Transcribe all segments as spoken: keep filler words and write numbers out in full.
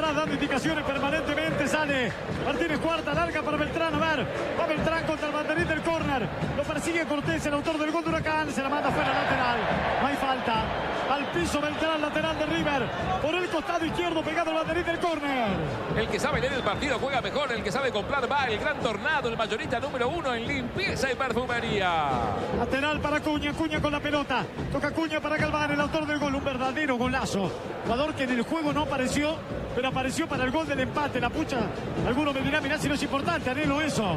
atrás dando indicaciones permanentemente. Sale Martínez, cuarta, larga para Beltrán. A ver, va Beltrán contra el banderín del córner. Lo persigue Cortés, el autor del gol de Huracán. Se la manda fuera lateral. No hay falta. Al piso Beltrán, lateral de River. Por el costado izquierdo, pegado al banderín del córner. El que sabe leer el partido juega mejor. El que sabe comprar va. El gran Tornado, el mayorista número uno en limpieza y perfumería. Lateral para Cuña. Cuña con la pelota. Toca Cuña para Galván, el autor del gol. Un verdadero golazo. Jugador que en el juego no apareció, pero apareció para el gol del empate. La pucha, alguno me dirá, mirá si no es importante, anhelo eso.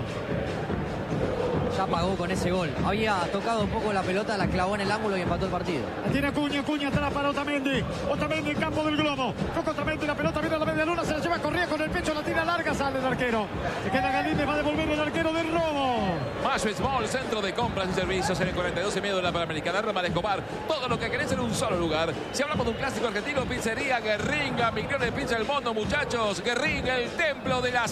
Ya pagó con ese gol. Había tocado un poco la pelota, la clavó en el ángulo y empató el partido. La tiene Cuña, Cuña atrás para Otamendi. Otamendi en campo del globo. Toca Otamendi, la pelota viene a la media luna, se la lleva Correa con el pecho, la tira larga, sale el arquero. Se queda Galíndez, va a devolver el arquero del robo. Mayo Small, centro de compras y servicios en el cuarenta y dos y medio de la Panamericana. Rama de Escobar, todo lo que querés en un solo lugar. Si hablamos de un clásico argentino, pizzería Guerringa, millones de pizza del mundo, muchachos. Guerringa, el templo de la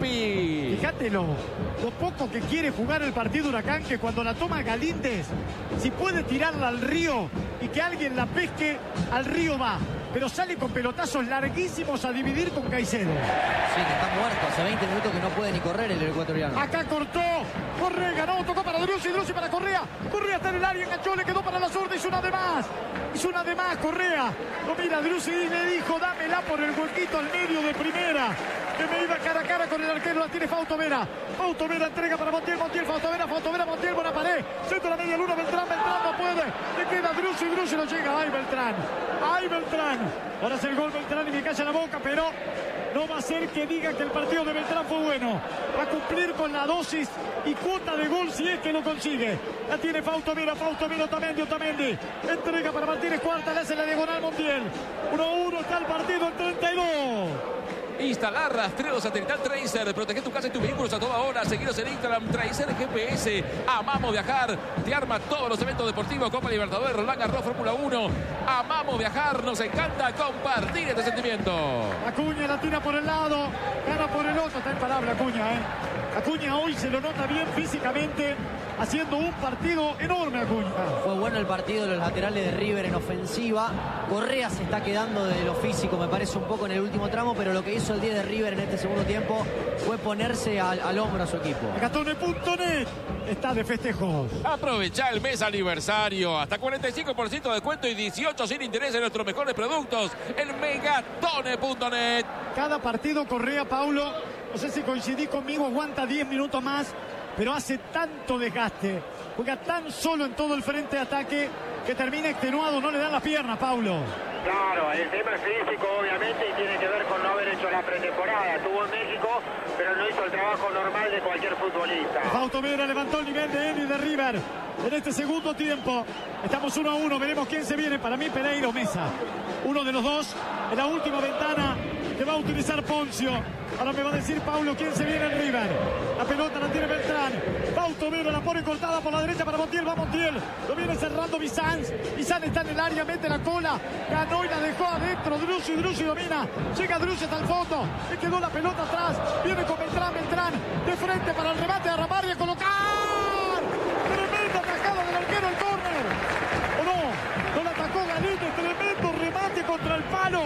Sapi. Fíjate lo, lo poco que quiere jugar el partido Huracán, que cuando la toma Galíndez, si puede tirarla al río y que alguien la pesque, al río va. Pero sale con pelotazos larguísimos a dividir con Caicedo. Sí, que está muerto. Hace veinte minutos que no puede ni correr el ecuatoriano. Acá cortó. Correa ganó. Tocó para Driussi. Driussi para Correa. Correa está en el área. Enganchó. Le quedó para la zurda. Hizo una de más. Hizo una de más. Correa. Lo mira Driussi y le dijo: dámela por el huequito al medio de primera. Que me iba cara a cara con el arquero. La tiene Fausto Vera. Fausto Vera entrega para Montiel. Montiel, Fausto Vera. Fausto Vera, Montiel. Buena pared. Centro de la media luna. Beltrán. Beltrán no puede. Le queda Driussi. Driussi no llega. Ay, Beltrán. Ay, Beltrán. Ahora hace el gol Beltrán y me calla la boca, pero no va a ser que diga que el partido de Beltrán fue bueno. Va a cumplir con la dosis y cuota de gol si es que lo consigue. La tiene Fausto Vera, Fausto Vera, Otamendi, Otamendi. Entrega para Martínez, cuarta, le hace la diagonal Montiel. uno a uno está el partido en treinta y dos. Instalar rastreo satelital Tracer. Protege tu casa y tus vehículos a toda hora. Seguiros en Instagram, Tracer G P S. Amamos viajar. Te arma todos los eventos deportivos. Copa Libertadores, Roland Garros, Fórmula uno. Amamos viajar. Nos encanta compartir este sentimiento. Acuña la tira por el lado. Gana por el otro. Está imparable Acuña, ¿eh? Acuña hoy se lo nota bien físicamente, haciendo un partido enorme Acuña. Fue bueno el partido de los laterales de River en ofensiva. Correa se está quedando de lo físico, me parece, un poco en el último tramo, pero lo que hizo el diez de River en este segundo tiempo fue ponerse al, al hombro a su equipo. Megatone punto net está de festejos. Aprovecha el mes aniversario. Hasta cuarenta y cinco por ciento de descuento y dieciocho sin interés en nuestros mejores productos. El Megatone punto net. Cada partido Correa, Paulo, no sé si coincidí conmigo, aguanta diez minutos más, pero hace tanto desgaste. Juega tan solo en todo el frente de ataque que termina extenuado, no le dan las piernas, Paulo. Claro, el tema es físico obviamente y tiene que ver con no haber hecho la pretemporada. Estuvo en México, pero no hizo el trabajo normal de cualquier futbolista. Fausto Vera levantó el nivel de Eni de River en este segundo tiempo. Estamos uno a uno, veremos quién se viene. Para mí Pereira o Mesa. Uno de los dos en la última ventana que va a utilizar Poncio. Ahora me va a decir Paulo quién se viene en River. La pelota la tiene Beltrán. Fausto Vera la pone cortada por la derecha para Montiel. Va Montiel. Lo viene cerrando Bizanz. Bizanz está en el área, mete la cola. Ganó y la dejó adentro. Driussi, Driussi domina. Llega Driussi hasta el fondo. Le quedó la pelota atrás. Viene con Beltrán, Beltrán. De frente para el remate de Ramari a colocar. Tremenda atajada del arquero el córner. ¿O no? No la atacó Galíndez. Tremendo remate contra el palo.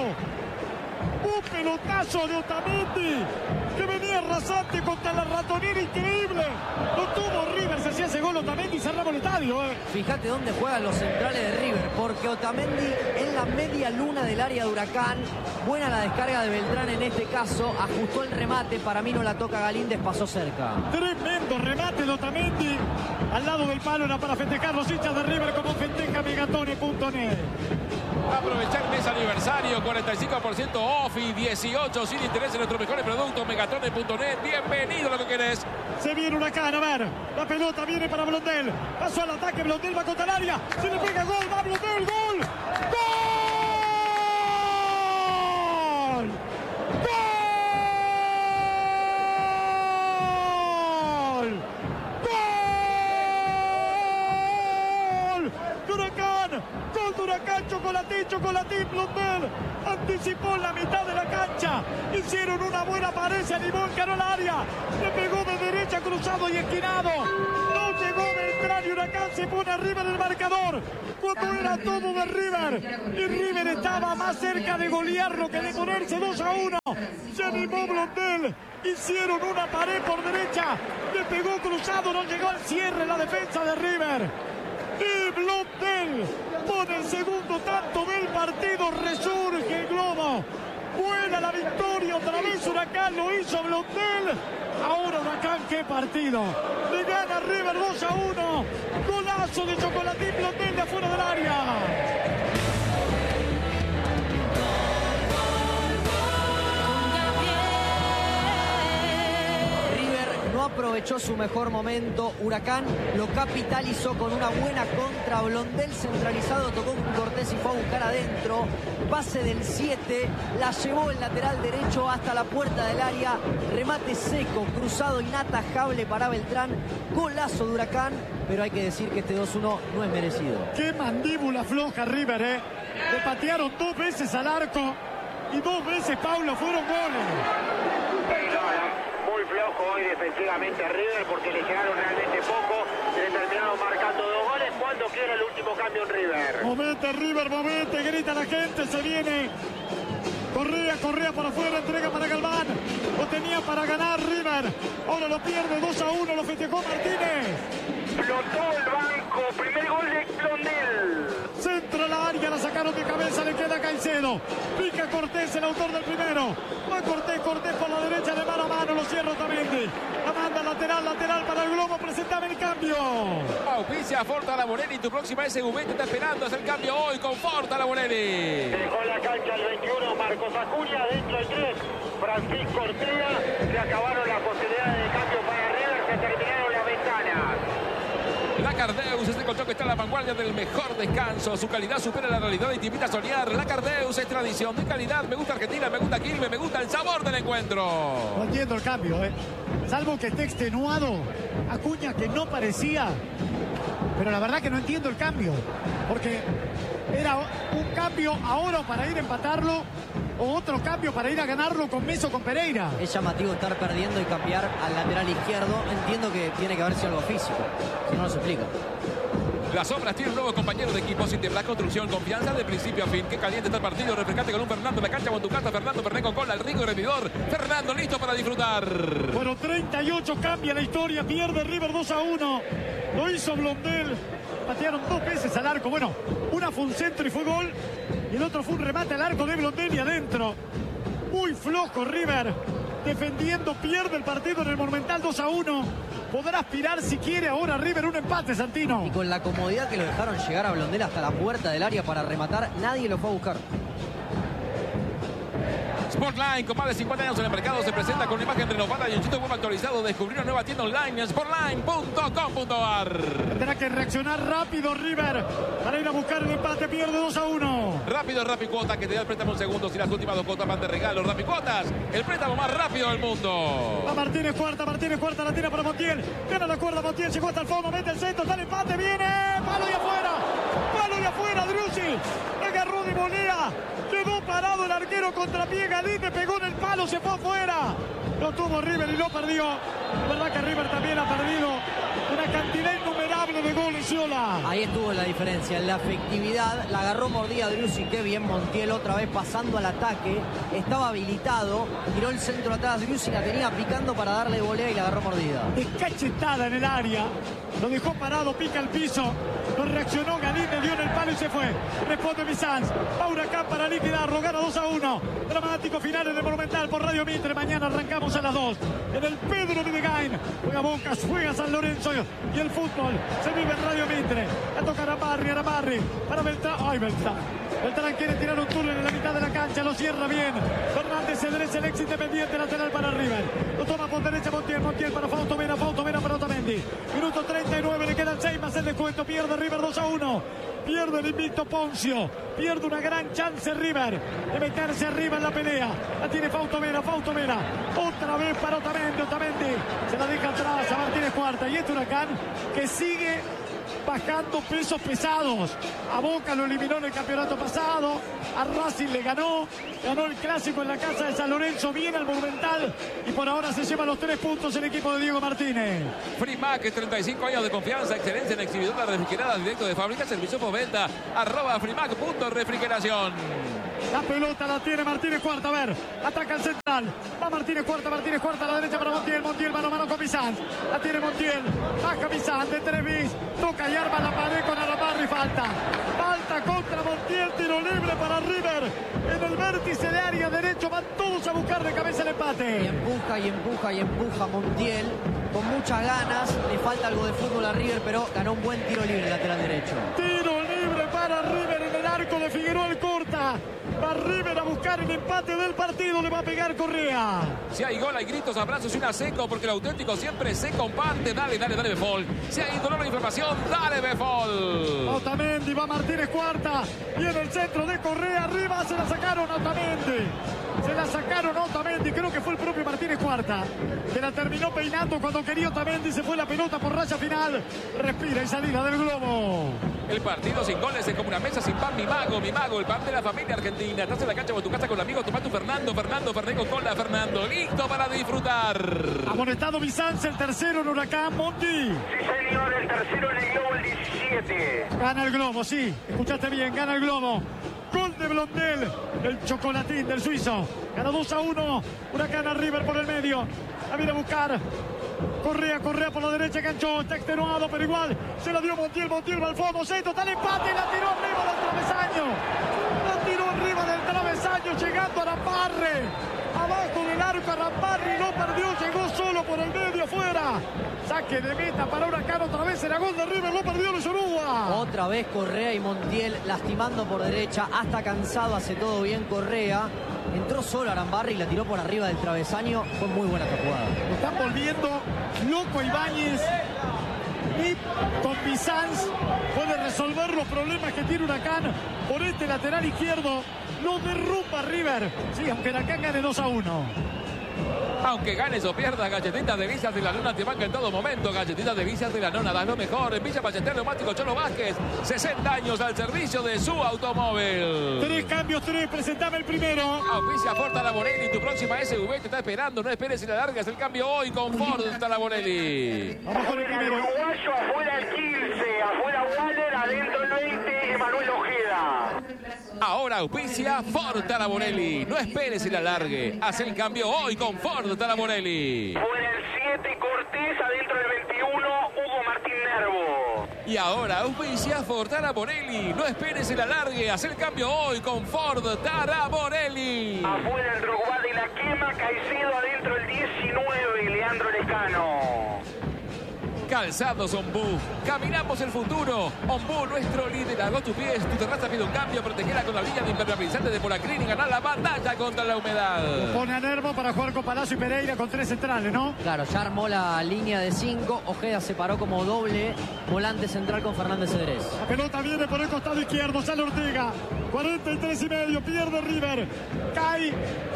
Un pelotazo de Otamendi que venía rasante contra la ratonera, increíble. No tuvo River, se hacía ese gol Otamendi y cerramos el estadio. Eh. Fíjate dónde juegan los centrales de River, porque Otamendi en la media luna del área de Huracán. Buena la descarga de Beltrán en este caso, ajustó el remate, para mí no la toca Galíndez, pasó cerca. Tremendo remate de Otamendi al lado del palo, era para festejar los hinchas de River como festeja Megatone punto net. Aprovechar mes aniversario, cuarenta y cinco por ciento off y dieciocho sin interés en nuestros mejores productos, Megatone punto net. Bienvenido a lo que querés. Se viene Huracán, a ver, la pelota viene para Blondel. Pasó al ataque, Blondel va contra el área. Se le pega gol, va Blondel, gol. ¡Gol! ¡Gol! ¡Gol! ¡De Huracán! ¡Gol de Huracán! Chocolatín, Chocolatín, Blondel. Anticipó la mitad de la cancha. derecha. Hicieron una buena pared, se animó, encaró el área. Le pegó de derecha, cruzado y esquinado. No llegó Beltrán y Huracán se pone arriba del marcador. Cuando era todo de River. Y River estaba más cerca de golearlo que de ponerse dos a uno. Se animó Blondel. Hicieron una pared por derecha. Le pegó cruzado, no llegó al cierre la defensa de River. Y Blondel pone el segundo tanto del partido. Resurge el globo. Buena la victoria, otra vez Huracán, lo hizo Blondel. Ahora Huracán, qué partido. Le gana River dos a uno. Golazo de Chocolatín Blondel de afuera del área. No aprovechó su mejor momento. Huracán lo capitalizó con una buena contra. Blondel centralizado tocó con Cortés y fue a buscar adentro. Pase del siete, la llevó el lateral derecho hasta la puerta del área. Remate seco, cruzado, inatajable para Beltrán. Golazo de Huracán, pero hay que decir que este dos uno no es merecido. Qué mandíbula floja River, ¿eh? Le patearon dos veces al arco y dos veces, Paulo, fueron goles. Muy flojo hoy defensivamente River porque le llegaron realmente poco, le terminaron marcando dos goles. Cuando quiera el último cambio en River. Movete River, movete, grita la gente, se viene. Correa, Correa por afuera, entrega para Galván. Lo tenía para ganar River. Ahora lo pierde dos a uno, lo festejó Martínez. Flotó el banco, primer gol de Blondel. Centra la área, la sacaron de cabeza, le queda Caicedo. Pica Cortés, el autor del primero. Va Cortés, Cortés por la derecha de mano a mano, lo cierra Otamendi. La manda lateral, lateral para el globo, presentame el cambio. Auspicia Forta La Morelli, tu próxima S U V te está esperando, es el cambio hoy con Forta La Morelli. Dejó la cancha el veintiuno, Marcos Acuña, dentro el tres, Francisco Ortega. Se acabaron las posibilidades de cambio para River, se terminaron las ventanas. Lacardeus, este colchón que está a la vanguardia del mejor descanso. Su calidad supera la realidad y te invita a soñar. Lacardeus es tradición de calidad. Me gusta Argentina, me gusta Quilmes, me gusta el sabor del encuentro. No entiendo el cambio, ¿eh? Salvo que esté extenuado. Acuña, que no parecía. Pero la verdad que no entiendo el cambio. Porque era un cambio ahora para ir a empatarlo. O otro cambio para ir a ganarlo con Meso o con Pereira. Es llamativo estar perdiendo y cambiar al lateral izquierdo. Entiendo que tiene que haber sido algo físico. Si no, no se explica. Las Sombras tiene un nuevo compañero de equipo. Cinterblas Construcción, confianza de principio a fin. Qué caliente está el partido. Refrescante con un Fernando en la cancha con tu casa. Fernando Ferné con cola, el rico y rendidor. Fernando listo para disfrutar. Bueno, treinta y ocho cambia la historia. Pierde River dos a uno. Lo hizo Blondel. Patearon dos veces al arco. Bueno, una fue un centro y fue gol. Y el otro fue un remate al arco de Blondel y adentro. Muy flojo River. Defendiendo, pierde el partido en el Monumental dos a uno. Podrá aspirar si quiere ahora River un empate, Santino. Y con la comodidad que lo dejaron llegar a Blondel hasta la puerta del área para rematar, nadie lo fue a buscar. Sportline, con más de cincuenta años en el mercado, se presenta con una imagen renovada y un sitio web actualizado. Descubrir una nueva tienda online en sportline punto com punto a r. Tendrá que reaccionar rápido River para ir a buscar el empate. Pierde dos a uno. Rápido Rapicuotas, que te da el préstamo en segundos y las últimas dos cuotas van de regalo. Rapicuotas, el préstamo más rápido del mundo. A Martínez cuarta, Martínez cuarta, la tira para Montiel. Gana la cuerda, Montiel llegó hasta el fondo, mete el centro, está el empate, viene. Palo y afuera, palo y afuera, Driussi. Agarró de volea. Quedó parado el arquero contra pie, Galín le pegó en el palo, se fue afuera. Lo tuvo River y lo perdió. La verdad que River también ha perdido una cantidad innumerable de goles, Yola. Ahí estuvo la diferencia, en la efectividad. La agarró mordida Driussi, qué bien Montiel otra vez pasando al ataque. Estaba habilitado, tiró el centro atrás, Driussi la tenía picando para darle volea y la agarró mordida. Descachetada en el área, lo dejó parado, pica el piso. No reaccionó, Galín le dio en el palo y se fue. Responde Bizanz, va Huracán para liquidarlo, gana dos a uno. Dramático final en el Monumental por Radio Mitre. Mañana arrancamos a las dos en el Pedro Videgain. Juega Boca, juega San Lorenzo y el fútbol se vive en Radio Mitre. La toca Arabarri, Arabarri para Beltrán. Ay, Beltrán. Beltrán quiere tirar un túnel en la mitad de la cancha, lo cierra bien. Fernández se derecha el ex Independiente, lateral para River. Lo toma por derecha Montiel, Montiel para Fausto Mena, Fausto Mena para Otamendi. Minuto treinta y nueve, le quedan seis más el descuento. Pierde River dos a uno. Pierde el invicto Poncio. Pierde una gran chance River de meterse arriba en la pelea. La tiene Fausto Mena, Fausto Mena. Otra vez para Otamendi, Otamendi. Se la deja atrás a Martínez Cuarta. Y este Huracán que sigue bajando pesos pesados. A Boca lo eliminó en el campeonato pasado, a Racing le ganó, ganó el clásico en la casa de San Lorenzo, viene al Monumental y por ahora se lleva los tres puntos el equipo de Diego Martínez. Frimac, treinta y cinco años de confianza, excelencia en exhibidor de refrigeradas directo de fábrica, servicio postventa, arroba frimac punto refrigeración. La pelota la tiene Martínez Cuarta, a ver, ataca el central, va Martínez Cuarta, Martínez Cuarta a la derecha para Montiel, Montiel mano a mano con Bizán, la tiene Montiel, baja Bizán de tres bis, toca y arma la pared con Aramarri, falta, falta contra Montiel, tiro libre para River, en el vértice de área derecho, van todos a buscar de cabeza el empate. Y empuja y empuja y empuja Montiel, con muchas ganas, le falta algo de fútbol a River, pero ganó un buen tiro libre lateral derecho. Tiro libre para River en el arco de Figueroa el corta. Va River a buscar el empate del partido, le va a pegar Correa. Si hay gol, hay gritos, abrazos y una seco, porque el auténtico siempre se comparte. Dale, dale, dale, Befol. Si hay dolor de inflamación, dale, Befol. Otamendi, va Martínez Cuarta. Viene el centro de Correa, arriba, se la sacaron a Otamendi. Se la sacaron a Otamendi, creo que fue el propio Martínez Cuarta, que la terminó peinando cuando quería Otamendi, se fue la pelota por raya final. Respira y salida del globo. El partido sin goles es como una mesa sin pan. Mi mago, mi mago, el pan de la familia argentina. Estás en la cancha con tu casa con el amigo, tomás tu Fernando, Fernando, Fernando, cola, Fernando. Listo para disfrutar. Amonestado Bizanz, el tercero en Huracán, Monti. Sí, señor, el tercero en el globo, el diecisiete. Gana el globo, sí, escuchaste bien, gana el globo. Gol de Blondel, el chocolatín del suizo. Gana dos a uno, Huracán a River por el medio. La viene a buscar. Correa, Correa por la derecha, ganchó, está extenuado, pero igual se la dio Montiel, Montiel va al fondo, centro, está el empate, la tiró arriba del travesaño. La tiró arriba del travesaño, llegando a Arambarre. Abajo del arco, Arambarre no perdió, llegó solo por el medio, fuera. Saque de meta para Huracán, otra vez era gol de River, lo perdió el Zorúa. Otra vez Correa y Montiel lastimando por derecha, hasta cansado, hace todo bien Correa. Entró solo Arambarri y la tiró por arriba del travesaño. Fue muy buena esta jugada. Lo están volviendo loco Ibáñez. Y con Bizanz puede resolver los problemas que tiene Huracán por este lateral izquierdo. Lo derrumba River. Sí, aunque Huracán gane dos a uno. Aunque ganes o pierdas, Galletitas de Vicias de la Luna te banca en todo momento. Galletitas de Vicias de la Luna, das lo mejor. En Villa Ballester Neumático Cholo Vázquez, sesenta años al servicio de su automóvil. Tres cambios, tres, presentame el primero. Auspicia Ford Talaborelli, tu próxima S U V te está esperando. No esperes y la largas el cambio hoy con Ford Talaborelli. Vamos con el primero. Uruguayo, afuera el quince, afuera Waller, adentro el veinte, Emanuel Ojeda. Ahora auspicia Ford Talaborelli. No esperes y la largue. Haz el cambio hoy con Ford Talaborelli. Fuera el siete, Cortés, adentro el veintiuno, Hugo Martín Nervo. Y ahora auspicia Ford Talaborelli. No esperes y la largue. Haz el cambio hoy con Ford Talaborelli. Afuera el Drogba de la quema, Caicedo adentro el diecinueve, Leandro Lescano. Calzados Ombú. Caminamos el futuro. Ombú, nuestro líder. Hago tus pies. Tu terraza pide un cambio. Protegela con la línea de impermeabilizante de Polaclin y ganar la batalla contra la humedad. Pone a Nervo para jugar con Palacio y Pereira con tres centrales, ¿no? Claro, ya armó la línea de cinco. Ojeda se paró como doble volante central con Fernández Cedrés. La pelota viene por el costado izquierdo. Sale Ortega. cuarenta y tres y medio. Pierde River. Cae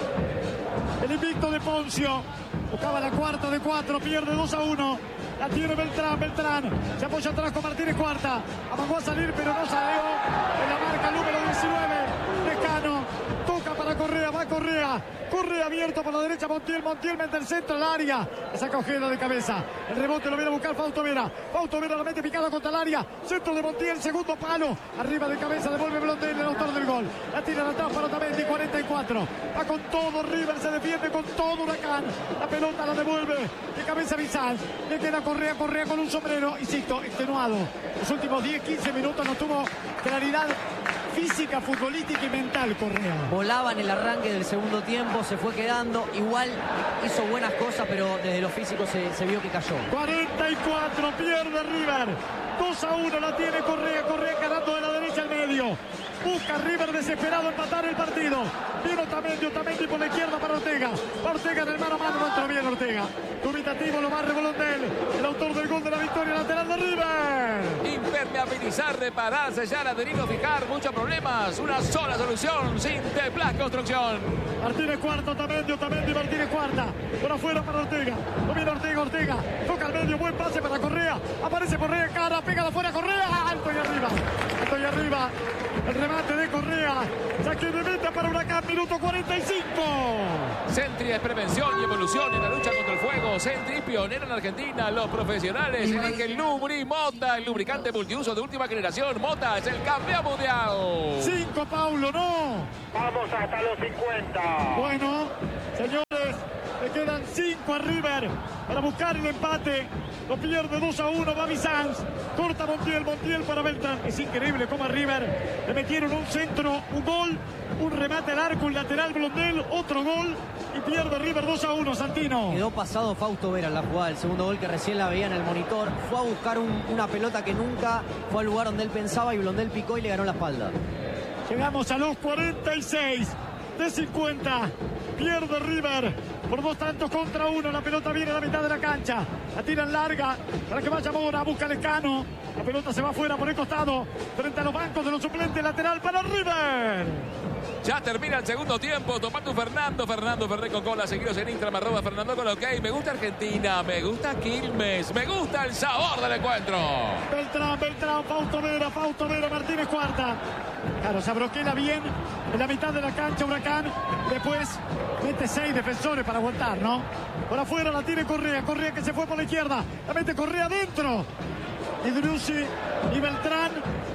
el invicto de Poncio. Buscaba la cuarta de cuatro. Pierde dos a uno. La tiene Beltrán, Beltrán. Se apoya atrás con Martínez Cuarta. Amagó a salir, pero no salió. En la marca número diecinueve. Lescano. Toca para Correa. Va Correa. Correa abierto por la derecha. Montiel. Montiel mete el centro al área. Le saca Ojeda de cabeza. El rebote lo viene a buscar Fausto Vera. Fausto Vera la mete picada contra el área. Centro de Montiel. Segundo palo. Arriba de cabeza. Devuelve Blondel, el autor del gol. La tira atrás para Otamendi. cuarenta y cuatro. Va con todo. River se defiende con todo Huracán. La pelota la devuelve. De cabeza Bizanz. Le queda Correa. Correa con un sombrero. Insisto, extenuado. Los últimos diez, quince minutos no tuvo claridad física, futbolística y mental Correa. Volaba en el arranque del segundo tiempo, se fue quedando, igual hizo buenas cosas, pero desde lo físico se, se vio que cayó. cuarenta y cuatro, pierde River. dos a uno la tiene Correa, Correa ganando de la derecha al medio. Busca River desesperado empatar el partido. Viene Otamendi, Otamendi por la izquierda para Ortega. Ortega en el mano a mano, no entró bien Ortega. Dubitativo, lo barre Blondel, el autor del gol de la victoria lateral de River. Impermeabilizar, reparar, sellar, adherir o fijar. Muchos problemas. Una sola solución. Sinteplas Construcción. Martínez Cuarta, Otamendi, Otamendi, Martínez Cuarta. Por afuera para Ortega. Lo viene Ortega, Ortega. Toca al medio, buen pase para Correa. Aparece Correa, cara, pega de afuera Correa. va el remate de Correa. Saque de meta para Huracán, minuto cuarenta y cinco. Sentry es prevención y evolución en la lucha contra el fuego. Sentry, pionero en Argentina. Los profesionales eligen Lubri Mota, el lubricante multiuso de última generación. Mota es el campeón mundial. Cinco, Paulo, no. Vamos hasta los cincuenta. Bueno, señores, le quedan cinco a River para buscar el empate. Lo pierde dos a uno, Babi Sanz. Corta Montiel, Montiel para Beltrán. Es increíble cómo a River le metieron un centro, un gol, un remate al arco, un lateral Blondel, otro gol y pierde River dos a uno, Santino. Quedó pasado Fausto Vera en la jugada. El segundo gol que recién la veía en el monitor. Fue a buscar un, una pelota que nunca fue al lugar donde él pensaba y Blondel picó y le ganó la espalda. Llegamos a los cuarenta y seis de cincuenta. Pierde River por dos tantos contra uno. La pelota viene a la mitad de la cancha. La tiran larga para que vaya Mora. Busca Lescano. La pelota se va afuera por el costado. Frente a los bancos de los suplentes. Lateral para River. Ya termina el segundo tiempo. Tomando Fernando. Fernando Ferré con cola. Seguidos en Instagram. Arroba Fernando con ok. Me gusta Argentina. Me gusta Quilmes. Me gusta el sabor del encuentro. Beltrán, Beltrán. Fausto Vera. Fausto Vera. Martínez Cuarta. Claro, se abroquela bien en la mitad de la cancha Huracán. Después mete seis defensores para aguantar, ¿no? Por afuera la tiene Correa. Correa que se fue por la izquierda. La mete Correa adentro. Y Driussi y Beltrán.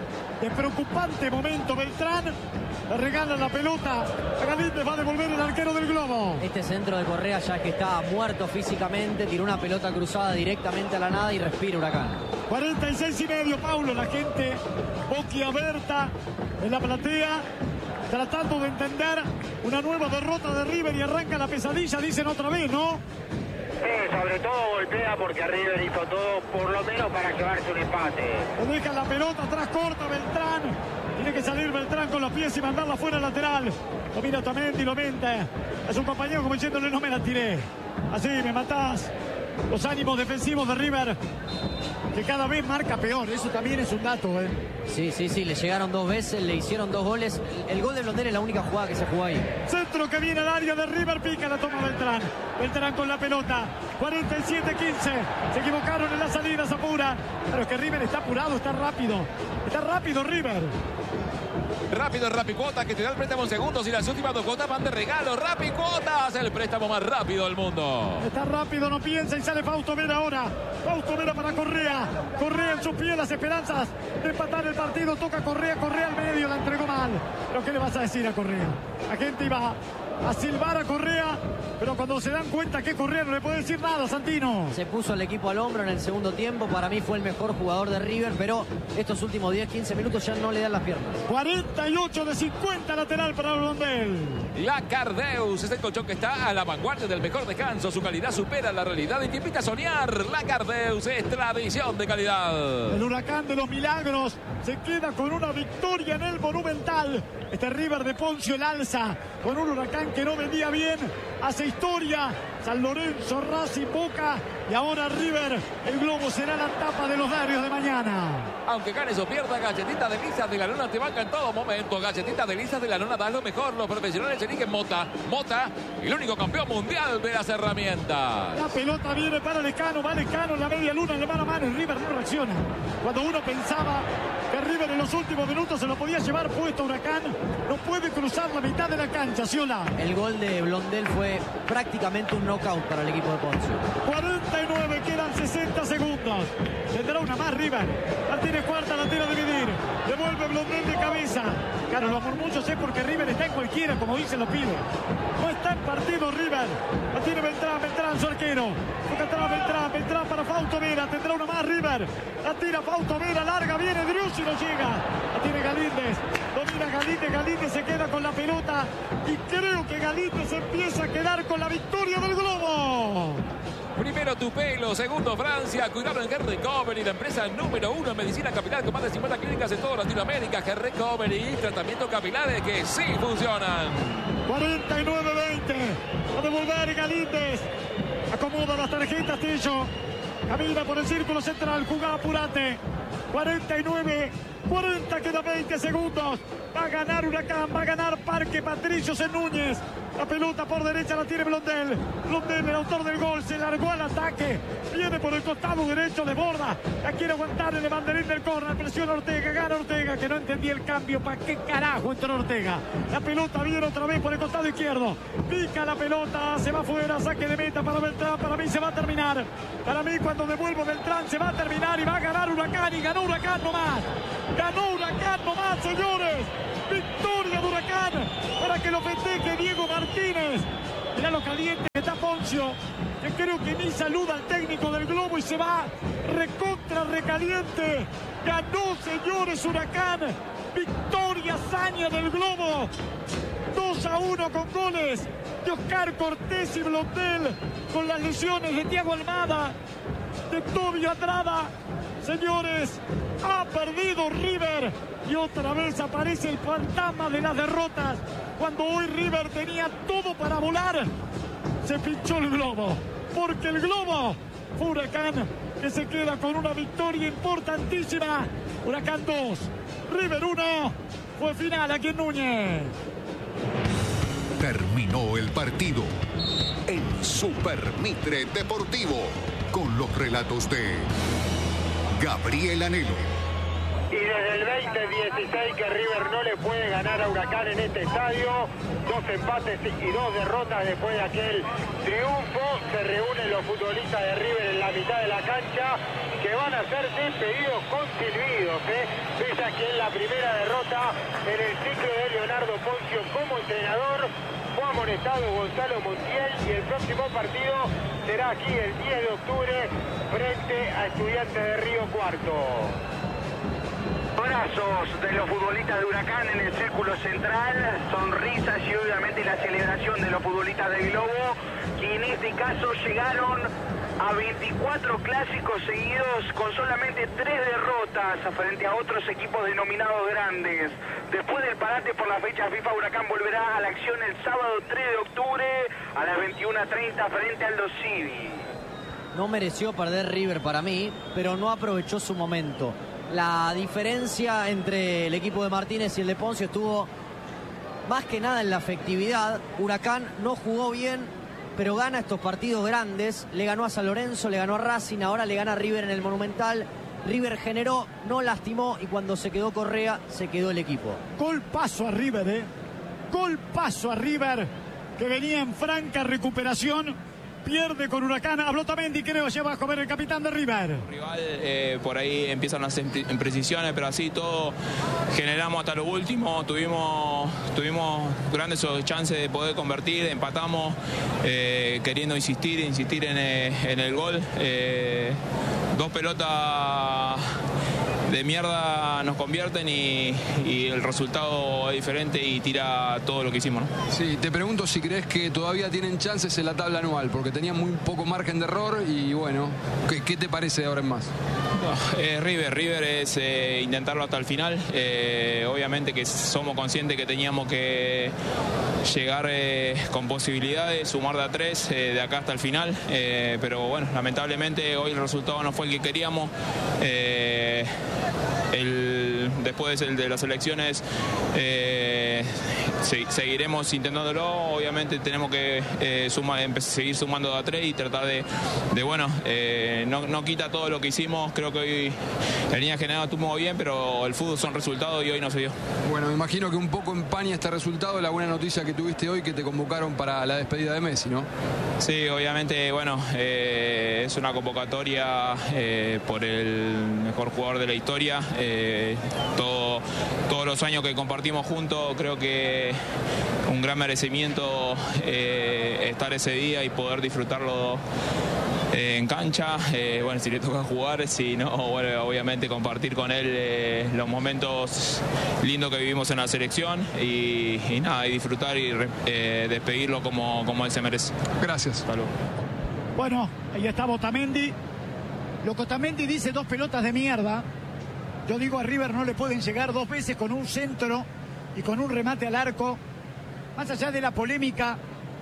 De preocupante momento Beltrán. Le regala la pelota. A Galíndez va a devolver el arquero del Globo. Este centro de Correa ya es que está muerto físicamente. Tiró una pelota cruzada directamente a la nada y respira Huracán. cuarenta y seis y medio, Paulo. La gente boquiabierta en la platea, tratando de entender una nueva derrota de River y arranca la pesadilla, dicen otra vez, ¿no? Sí, sobre todo golpea porque River hizo todo por lo menos para llevarse un empate. Le deja la pelota atrás, corta Beltrán. Tiene que salir Beltrán con los pies y mandarla fuera lateral. Lo mira Otamendi, lo mente a su compañero como diciéndole no me la tiré. Así me matás. Los ánimos defensivos de River, que cada vez marca peor. Eso también es un dato, ¿eh? Sí, sí, sí. Le llegaron dos veces, le hicieron dos goles. El gol de Blondel es la única jugada que se jugó ahí. Centro que viene al área de River, pica, la toma Beltrán. Beltrán con la pelota. cuarenta y siete quince. Se equivocaron en la salida, se apura. Pero es que River está apurado, está rápido. Está rápido River. Rápido Rappi Cuotas que te da el préstamo en segundos y las últimas dos cuotas van de regalo. Rappi Cuotas, el préstamo más rápido del mundo. Está rápido, no piensa y sale Fausto Vera ahora. Fausto Vera para Correa. Correa en sus pies, las esperanzas de empatar el partido. Toca Correa, Correa al medio, la entregó mal. Pero ¿qué le vas a decir a Correa? La gente iba a silbar a Correa, pero cuando se dan cuenta que Correa no le puede decir nada, Santino. Se puso el equipo al hombro en el segundo tiempo. Para mí fue el mejor jugador de River, pero estos últimos diez quince minutos ya no le dan las piernas. cuarenta y ocho de cincuenta, lateral para Blondel. La Cardeus es el colchón que está a la vanguardia del mejor descanso. Su calidad supera la realidad y te invita a soñar. La Cardeus es tradición de calidad. El Huracán de los Milagros se queda con una victoria en el Monumental. Este River de Poncio el alza con un Huracán que no venía bien. Hace historia. San Lorenzo, Racing, Boca y ahora River. El Globo será la tapa de los diarios de mañana. Aunque ganes o pierdas, Galletitas Delicias de la Luna te banca en todo momento. Galletitas Delicias de la Luna da lo mejor. Los profesionales eligen Mota. Mota, el único campeón mundial de las herramientas. La pelota viene para Lescano. Va Lescano en la media luna, de mano a mano. Y River no reacciona. Cuando uno pensaba que River en los últimos minutos se lo podía llevar puesto Huracán, no puede cruzar la mitad de la cancha, Ciola. El gol de Blondel fue prácticamente un knockout para el equipo de Poncio. cuarenta y nueve, quedan sesenta segundos. Tendrá una más River. La tiene Cuarta, la tiene a dividir. Devuelve Blondel de cabeza. Claro, los murmullos es porque River está en cualquiera, como dicen los pibes. No está en partido River. La tiene Beltrán, Beltrán, su arquero. Toca atrás Beltrán, Beltrán para Fausto Vera. Tendrá una más River. La tira Fausto Vera, larga, viene Driussi, no llega. La tiene Galíndez. Domina Galíndez, Galíndez se queda con la pelota. Y creo que Galíndez empieza a quedar con la victoria del Globo. Primero tu pelo, segundo Francia, cuidado en Hair Recovery, la empresa número uno en medicina capilar con más de cincuenta clínicas en toda Latinoamérica. Hair Recovery, tratamientos capilares que sí funcionan. cuarenta y nueve veinte, a devolver Galíndez, acomoda las tarjetas Tello, camina por el círculo central, jugada apurate, cuarenta y nueve cuarenta, queda veinte segundos, va a ganar Huracán, va a ganar Parque Patricios en Núñez, La pelota por derecha la tiene Blondel. Blondel, el autor del gol, se largó al ataque. Viene por el costado derecho, de borda. La quiere aguantar el banderín del córner. Presiona Ortega, gana Ortega, que no entendía el cambio. ¿Para qué carajo entró Ortega? La pelota viene otra vez por el costado izquierdo. Pica la pelota, se va afuera, saque de meta para Beltrán. Para mí se va a terminar. Para mí cuando devuelvo Beltrán se va a terminar y va a ganar Huracán. Y ganó Huracán nomás. Ganó Huracán nomás, señores. Victoria de Huracán para que lo festeje Diego Martínez. Mirá lo caliente que está Poncio, que creo que ni saluda al técnico del Globo y se va recontra recaliente. Ganó, señores, Huracán. Victoria, hazaña del Globo. dos a uno con goles de Oscar Cortés y Blondel, con las lesiones de Thiago Almada, de Tobio Andrada. Señores, ha perdido River y otra vez aparece el fantasma de las derrotas. Cuando hoy River tenía todo para volar, se pinchó el globo, porque el globo fue Huracán, que se queda con una victoria importantísima. Huracán dos, River uno, fue final aquí en Núñez. Terminó el partido en Super Mitre Deportivo con los relatos de Gabriel Anhelo. Y desde el veinte dieciséis que River no le puede ganar a Huracán en este estadio, dos empates y dos derrotas después de aquel triunfo, se reúnen los futbolistas de River en la mitad de la cancha, que van a ser despedidos con silbidos, ¿eh? Pese a que en la primera derrota en el ciclo de Leonardo Poncio como entrenador fue amonestado Gonzalo Montiel, y el próximo partido será aquí el diez de octubre frente a Estudiantes de Río Cuarto. Abrazos de los futbolistas de Huracán en el círculo central, sonrisas y obviamente la celebración de los futbolistas del Globo, que en este caso llegaron a veinticuatro clásicos seguidos con solamente tres derrotas frente a otros equipos denominados grandes. Después del parate por la fecha FIFA, Huracán volverá a la acción el sábado tres de octubre a las veintiuna treinta frente al Los Civi. No mereció perder River para mí, pero no aprovechó su momento. La diferencia entre el equipo de Martínez y el de Poncio estuvo más que nada en la efectividad. Huracán no jugó bien, pero gana estos partidos grandes. Le ganó a San Lorenzo, le ganó a Racing, ahora le gana a River en el Monumental. River generó, no lastimó, y cuando se quedó Correa, se quedó el equipo. Gol paso a River, ¿eh? Gol paso a River, que venía en franca recuperación. Pierde con Huracán. Habló Tamendi, creo, lleva a comer el capitán de River. Rival, eh, por ahí empiezan las imprecisiones, pero así todo generamos hasta lo último. Tuvimos, tuvimos grandes chances de poder convertir, empatamos, eh, queriendo insistir, insistir en, en el gol. Eh, dos pelotas de mierda nos convierten y, y el resultado es diferente y tira todo lo que hicimos, ¿no? Sí, te pregunto si crees que todavía tienen chances en la tabla anual, porque tenían muy poco margen de error y bueno, ¿qué, qué te parece de ahora en más? No, eh, River, River es eh, intentarlo hasta el final. Eh, obviamente que somos conscientes que teníamos que llegar eh, con posibilidades, sumar de a tres eh, de acá hasta el final, eh, pero bueno, lamentablemente hoy el resultado no fue el que queríamos. Eh, el, después el de las elecciones eh, se, seguiremos intentándolo. Obviamente tenemos que eh, suma, seguir sumando de a tres y tratar de, de bueno, eh, no, no quita todo lo que hicimos. Creo que hoy la línea general estuvo bien, pero el fútbol son resultados y hoy no se dio. Bueno, me imagino que un poco empaña este resultado la buena noticia que tuviste hoy, que te convocaron para la despedida de Messi, ¿no? Sí, obviamente, bueno, eh, es una convocatoria eh, por el mejor jugador de la historia. Eh, todo, todos los años que compartimos juntos, creo que un gran merecimiento eh, estar ese día y poder disfrutarlo eh, en cancha. Eh, bueno, si le toca jugar, si no, bueno, obviamente compartir con él eh, los momentos lindos que vivimos en la selección y, y nada, y disfrutar y eh, despedirlo como, como él se merece. Gracias. Hasta luego. Bueno, ahí está Otamendi. Lo que Otamendi dice, dos pelotas de mierda. Yo digo, a River no le pueden llegar dos veces con un centro y con un remate al arco. Más allá de la polémica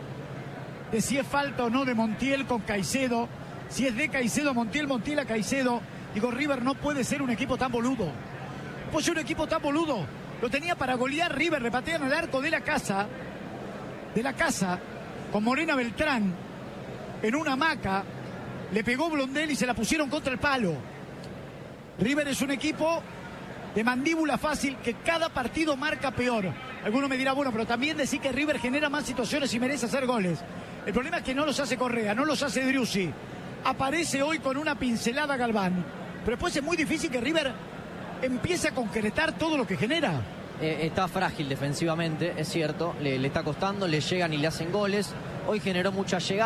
de si es falta o no de Montiel con Caicedo, si es de Caicedo Montiel, Montiel a Caicedo, digo, River no puede ser un equipo tan boludo. Pues un equipo tan boludo. Lo tenía para golear River, le patean al arco de la casa de la casa con Morena Beltrán en una hamaca. Le pegó Blondel y se la pusieron contra el palo. River es un equipo de mandíbula fácil que cada partido marca peor. Alguno me dirá, bueno, pero también decir que River genera más situaciones y merece hacer goles. El problema es que no los hace Correa, no los hace Driussi. Aparece hoy con una pincelada Galván. Pero después es muy difícil que River empiece a concretar todo lo que genera. Eh, está frágil defensivamente, es cierto. Le, le está costando, le llegan y le hacen goles. Hoy generó muchas llegadas.